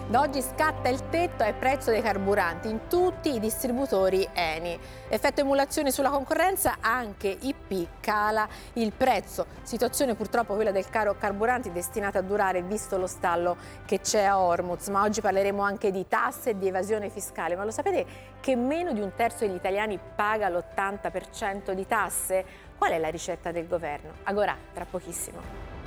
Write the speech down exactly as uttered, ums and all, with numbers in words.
Da oggi scatta il tetto al prezzo dei carburanti in tutti i distributori Eni. Effetto emulazione sulla concorrenza, anche I P cala il prezzo. Situazione purtroppo quella del caro carburanti destinata a durare visto lo stallo che c'è a Hormuz. Ma oggi parleremo anche di tasse e di evasione fiscale. Ma lo sapete che meno di un terzo degli italiani paga l'ottanta per cento di tasse? Qual è la ricetta del governo? Agora, tra pochissimo.